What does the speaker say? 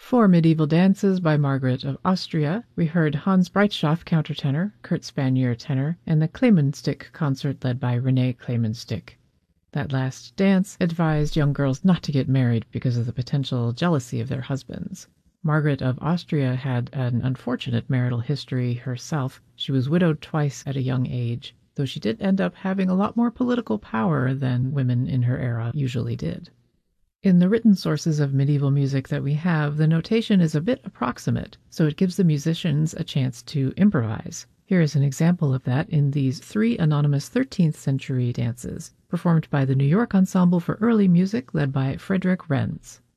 For medieval dances by Margaret of Austria, we heard Hans Breitschaft countertenor, Kurt Spanier tenor, and the Klemenstick concert led by René Klemenstick. That last dance advised young girls not to get married because of the potential jealousy of their husbands. Margaret of Austria had an unfortunate marital history herself. She was widowed twice at a young age, though she did end up having a lot more political power than women in her era usually did. In the written sources of medieval music that we have, the notation is a bit approximate, so it gives the musicians a chance to improvise. Here is an example of that in these 3 anonymous 13th century dances, performed by the New York Ensemble for Early Music led by Frederick Renz.